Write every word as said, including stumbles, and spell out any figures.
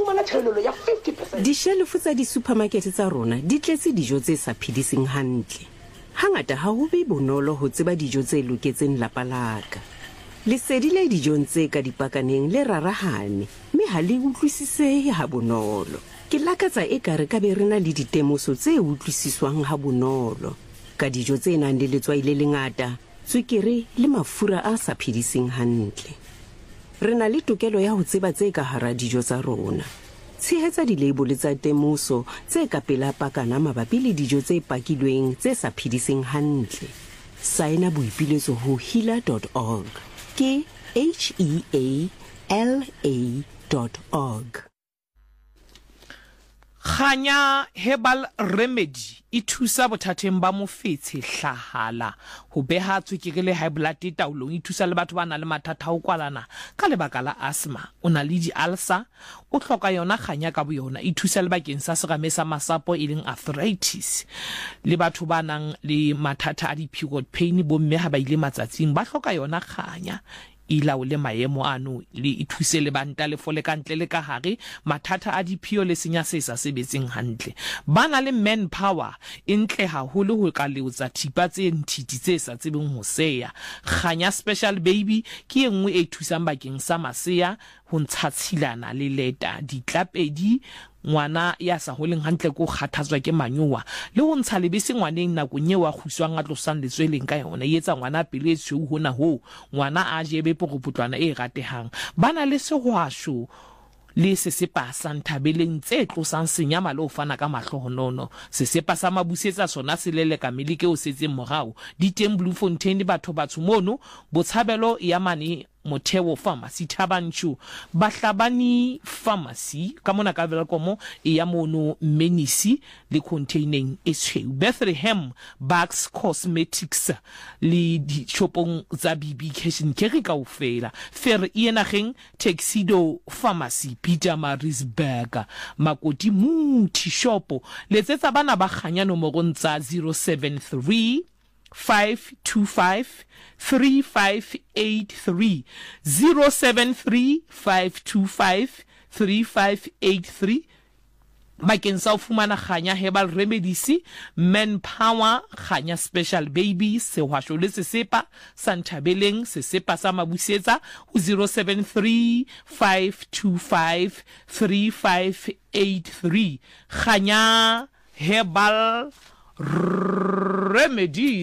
fumana thelelo ya fifty percent. Dishelofo tsa di-supermarket tsa rona di tletse dijo tse sa phediseng hantle. Hangata ha ho be bonolo ho tseba dijo tse loketseng lapa laka. Lesedi le dijong tse ka dipakaneng le rarahane, mme ha le utlwisisehe ha bonolo. Ke lakatsa ekare ka be re na le ditemoso tse utlwisiswang ha bonolo ka dijo tse nang le letswai le lengata, tswekere le mafura a sa phediseng hantle. Re na le tokelo ya ho tseba tse ka hara dijo tsa rona. Tshehetsa dilabole tsa temoso tse ka pela pakana mabapi le dijo tse pakilweng tse sa phediseng hantle. Saena boipiletso ho healer dot org. Ke H E A L A dot org. Khanya Herbal Remedy e thusa bothateng ba mofetshe hlahala ho beha tswekere le high blood taolong, e thusa le batho ba na le mathata ho kwalana ka lebaka la asthma, o na le di-ulcer, o hloka yona khanya ka boyona, e thusa le bakeng sa serame sa masapo e leng arthritis, le batho ba nang le mathata a di-period pain, bo mme ha ba ile matsatsing ba hloka yona khanya. Ila le maemo ano le ithuse le banta le fole ka ntle le ka hare mathata a diphio le senya se sa sebetseng hantle. Bana le manpower e ntle haholo ho ka leotsa thipa tse ntiti tse sa tsebeng ho seya. Khanya Special Baby ke engwe e thusang bakeng sa masea ho ntsha tshilana le leta ditlapedi, ngwana ya sa holeng hantle ko kgathatswa ke manyowa le ho ntsha lebese ngwaneng nakong eo a khuswang a tlosang letsweleng ka yona, e etsa ngwana pele e tshweu hona ho ngwana a jebe pokopotlwana e ratehang. Bana le sehwasho le sesepa sa Nthabeleng tse tlosang senyama le ho fana ka mahlohonono. Sesepa sa Mabusetsa sona se lele ka meleke o setseng morao. Di teng Bloemfontein batho batsho mono, Botshabelo ya mane Motheo Pharmacy, Thabanchu, Bahlabani Pharmacy ka mona ka Velkomo e ya mono Menisi le containing e tshweu. Bethlehem Bucks Cosmetics le di shopong tsa B B Cash Care kaofela. Fer Ienageng Tuxedo Pharmacy Pietermaritzburg, Makoti Muthi Shop. Letsetsa bana ba Khanya nomorong tsa zero seven three five two five three five eight three, zero seven three five two five three five eight three. Bakeng sa fumana Khanya Herbal Remedies, Manpower, Khanya Special Baby, sehwasho le sesepa sa Nthabeleng, sesepa sa Mabusetsa ho zero seven three five two five three five eight three. Khanya Herbal Remedies.